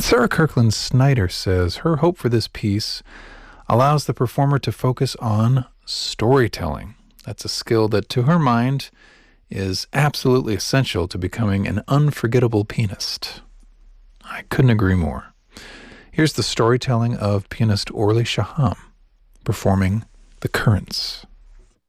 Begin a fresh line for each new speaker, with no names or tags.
Sarah Kirkland Snyder says her hope for this piece allows the performer to focus on storytelling. That's a skill that, to her mind, is absolutely essential to becoming an unforgettable pianist. I couldn't agree more. Here's the storytelling of pianist Orly Shaham performing The Currents.